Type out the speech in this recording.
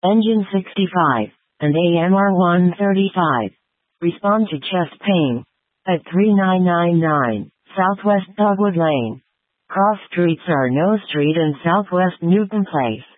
Engine 65, and AMR 135. Respond to chest pain. At 3999, Southwest Dogwood Lane. Cross streets are No Street and Southwest Newton Place.